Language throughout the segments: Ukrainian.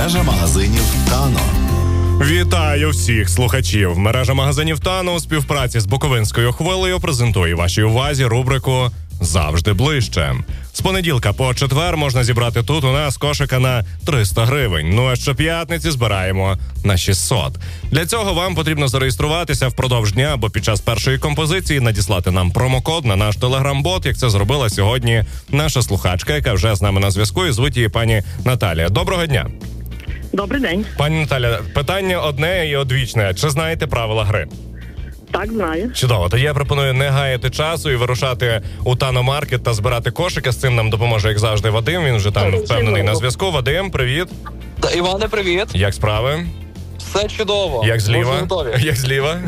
Мережа магазинів «Тано». Вітаю всіх слухачів. Мережа магазинів «Тано» у співпраці з Буковинською хвилею презентує вашій увазі рубрику «Завжди ближче». З понеділка по четвер можна зібрати тут у нас кошика на 300 гривень. Ну а щоп'ятниці збираємо на 600. Для цього вам потрібно зареєструватися впродовж дня або під час першої композиції, надіслати нам промокод на наш телеграм-бот, як це зробила сьогодні наша слухачка, яка вже з нами на зв'язку, і звуть її пані Наталія. Доброго дня. Добрий день. Пані Наталя, питання одне і одвічне. Чи знаєте правила гри? Так, знаю. Чудово. Тоді я пропоную не гаяти часу і вирушати у Тано-маркет та збирати кошики. З цим нам допоможе, як завжди, Вадим. Він вже там впевнений на зв'язку. Вадим, привіт. Та, Іване, привіт. Як справи? Все чудово. Як зліва? Ми вже готові. Як зліва?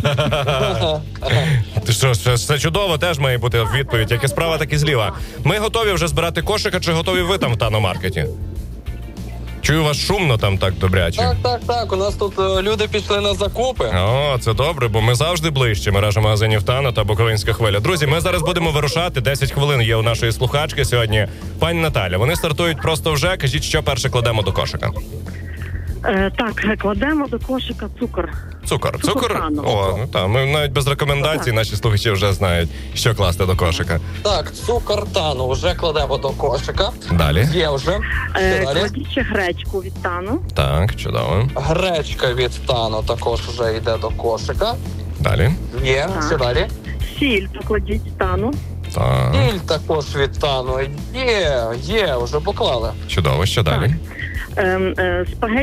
Ти що, все чудово теж має бути відповідь. Як і справа, так і зліва. Ми готові вже збирати кошика, чи готові ви там в Тано-маркеті? Чую, вас шумно там так добряче. Так. У нас тут люди пішли на закупи. О, це добре, бо ми завжди ближче. Мережа магазинів «Тано» та Буковинська хвиля. Друзі, ми зараз будемо вирушати. 10 хвилин є у нашої слухачки сьогодні. Пані Наталя, вони стартують просто вже. Кажіть, що перше кладемо до кошика. Так, кладемо до кошика цукор. Цукор. Тано. О, ну так. Ми навіть без рекомендацій, наші слухачі вже знають, що класти до кошика. Так, цукор Тано вже кладемо до кошика. Далі. Є вже. Що далі? Кладіть ще гречку від Тано. Так, чудово. Гречка від Тано також вже йде до кошика. Далі. Є. Так. Що далі? Сіль покладіть Тано. Так. Сіль також від Тано. Є, вже поклали. Чудово, що далі? Спагетті